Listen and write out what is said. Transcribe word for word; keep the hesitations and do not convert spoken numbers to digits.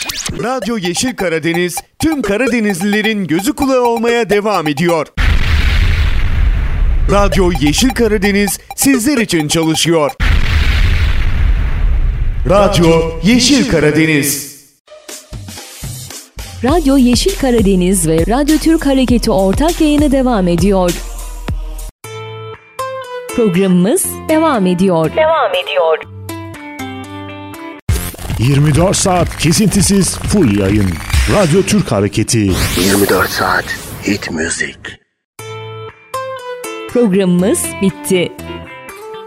Radyo Yeşil Karadeniz tüm Karadenizlilerin gözü kulağı olmaya devam ediyor. Radyo Yeşil Karadeniz sizler için çalışıyor. Radyo Yeşil Karadeniz. Radyo Yeşil Karadeniz ve Radyo Türk Hareketi ortak yayını devam ediyor. Programımız devam ediyor. Devam ediyor. yirmi dört saat kesintisiz full yayın. Radyo Türk Hareketi. yirmi dört saat hit müzik. Programımız bitti.